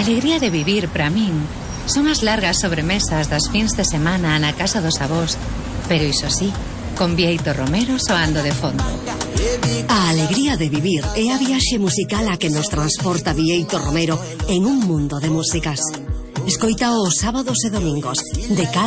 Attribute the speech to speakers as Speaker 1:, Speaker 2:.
Speaker 1: alegría de vivir para min son as largas sobremesas das fins de semana na casa dos avós, pero iso sí, con Bieito Romero soando de fondo.
Speaker 2: A alegría de vivir é a viaxe musical a que nos transporta Bieito Romero en un mundo de músicas. Escoita os sábados e domingos de